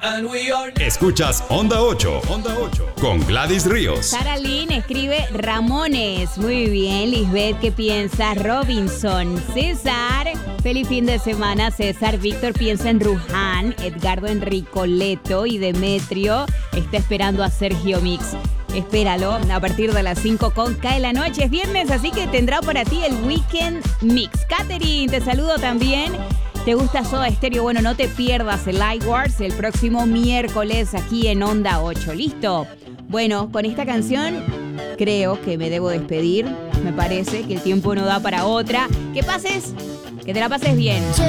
Escuchas Onda 8 con Gladys Ríos. Sara Lynn escribe Ramones. Muy bien, Lisbeth, ¿qué piensas? Robinson. César, feliz fin de semana, César. Víctor piensa en Ruján. Edgardo en Ricoleto y Demetrio está esperando a Sergio Mix. Espéralo, a partir de las 5 con Cae la Noche. Es viernes, así que tendrá para ti el Weekend Mix. Catherine, te saludo también. ¿Te gusta Soda Stereo? Bueno, no te pierdas el Light Wars el próximo miércoles aquí en Onda 8. ¿Listo? Bueno, con esta canción creo que me debo despedir. Me parece que el tiempo no da para otra. Que te la pases bien.